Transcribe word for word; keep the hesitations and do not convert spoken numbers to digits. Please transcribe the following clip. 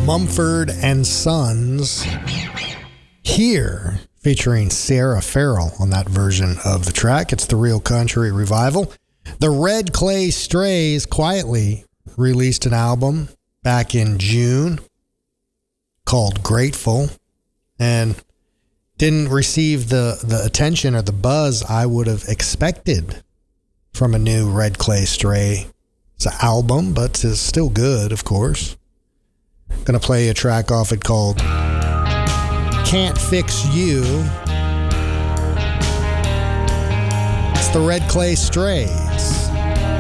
Mumford and Sons Here, featuring Sarah Farrell on that version of the track. It's the Real Country Revival. The Red Clay Strays quietly released an album back in June called Grateful, and didn't receive the, the attention or the buzz I would have expected from a new Red Clay Stray album, but is still good, of course. Gonna play a track off it called Can't Fix You. It's the Red Clay Strays.